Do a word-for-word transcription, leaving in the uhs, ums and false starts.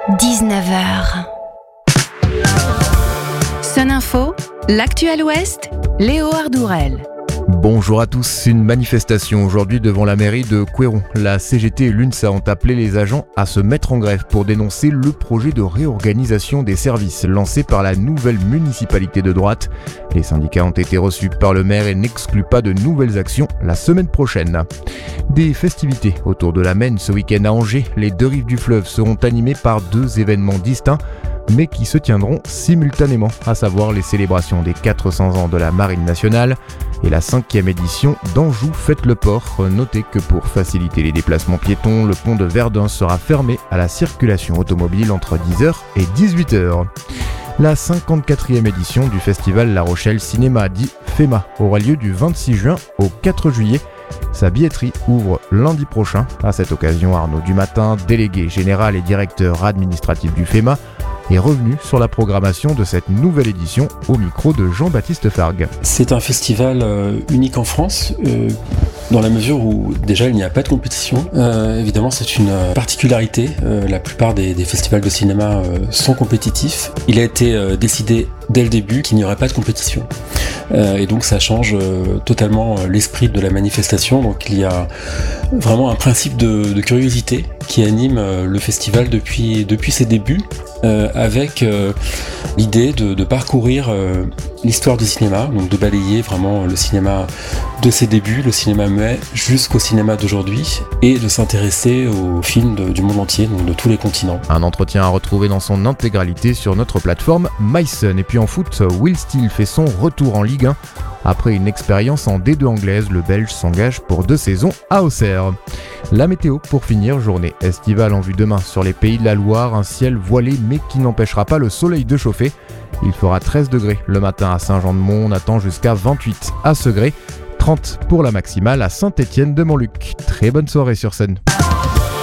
dix-neuf heures. Sun Info, l'actuel Ouest, Léo Ardourel. Bonjour à tous, une manifestation aujourd'hui devant la mairie de Couëron. La C G T et l'UNSA ont appelé les agents à se mettre en grève pour dénoncer le projet de réorganisation des services lancé par la nouvelle municipalité de droite. Les syndicats ont été reçus par le maire et n'excluent pas de nouvelles actions la semaine prochaine. Des festivités autour de la Maine ce week-end à Angers. Les deux rives du fleuve seront animées par deux événements distincts, mais qui se tiendront simultanément, à savoir les célébrations des quatre cents ans de la Marine nationale et la cinquième édition d'Anjou Fête le Port. Notez que pour faciliter les déplacements piétons, le pont de Verdun sera fermé à la circulation automobile entre dix heures et dix-huit heures. La cinquante-quatrième édition du festival La Rochelle Cinéma, dit FEMA, aura lieu du vingt-six juin au quatre juillet. Sa billetterie ouvre lundi prochain. À cette occasion, Arnaud Dumatin, délégué général et directeur administratif du FEMA, est revenu sur la programmation de cette nouvelle édition au micro de Jean-Baptiste Fargue. C'est un festival euh, unique en France, euh, dans la mesure où déjà il n'y a pas de compétition. Euh, évidemment, c'est une particularité. Euh, la plupart des, des festivals de cinéma euh, sont compétitifs. Il a été euh, décidé dès le début qu'il n'y aurait pas de compétition. Euh, et donc ça change euh, totalement euh, l'esprit de la manifestation. Donc il y a vraiment un principe de, de curiosité qui anime euh, le festival depuis, depuis ses débuts, euh, avec euh, l'idée de, de parcourir euh, l'histoire du cinéma, donc de balayer vraiment le cinéma de ses débuts, le cinéma muet, jusqu'au cinéma d'aujourd'hui, et de s'intéresser aux films de, du monde entier, donc de tous les continents. Un entretien à retrouver dans son intégralité sur notre plateforme MySun. Et puis en foot, Will Steele fait son retour en Ligue un. Après une expérience en D deux anglaise, le Belge s'engage pour deux saisons à Auxerre. La météo pour finir, journée estivale en vue demain sur les Pays de la Loire, un ciel voilé mais qui n'empêchera pas le soleil de chauffer. Il fera treize degrés le matin à Saint-Jean-de-Mont, on attend jusqu'à vingt-huit à Segré, trente pour la maximale à Saint-Étienne de Montluc. Très bonne soirée sur Sun.